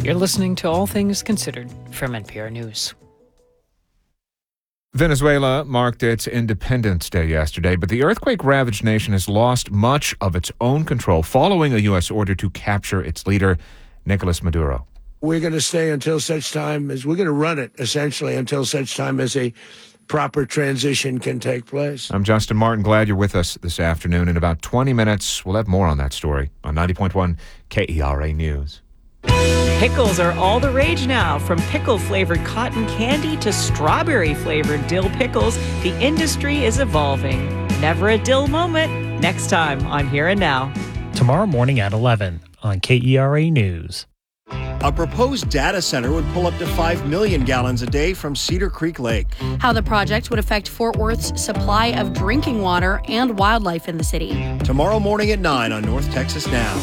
You're listening to All Things Considered from NPR News. Venezuela marked its Independence Day yesterday, but the earthquake-ravaged nation has lost much of its own control following a U.S. order to capture its leader, Nicolas Maduro. We're going to stay until such time as we're going to run it, essentially, until such time as a proper transition can take place. I'm Justin Martin. Glad you're with us this afternoon. In about 20 minutes, we'll have more on that story on 90.1 KERA News. Pickles are all the rage now. From pickle-flavored cotton candy to strawberry-flavored dill pickles, the industry is evolving. Never a dill moment. Next time on Here and Now. Tomorrow morning at 11 on KERA News. A proposed data center would pull up to 5 million gallons a day from Cedar Creek Lake. How the project would affect Fort Worth's supply of drinking water and wildlife in the city. Tomorrow morning at 9 on North Texas Now.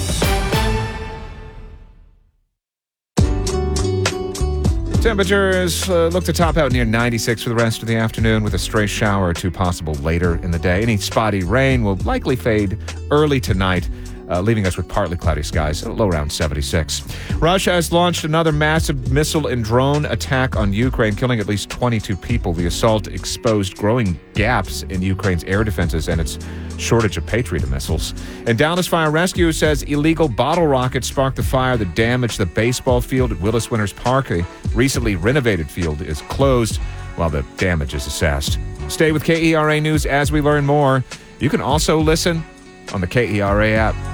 Temperatures look to top out near 96 for the rest of the afternoon, with a stray shower or two possible later in the day. Any spotty rain will likely fade early tonight, leaving us with partly cloudy skies, low around 76. Russia has launched another massive missile and drone attack on Ukraine, killing at least 22 people. The assault exposed growing gaps in Ukraine's air defenses and its shortage of Patriot missiles. And Dallas Fire Rescue says illegal bottle rockets sparked the fire that damaged the baseball field at Willis Winters Park. A recently renovated field is closed while the damage is assessed. Stay with KERA News as we learn more. You can also listen on the KERA app.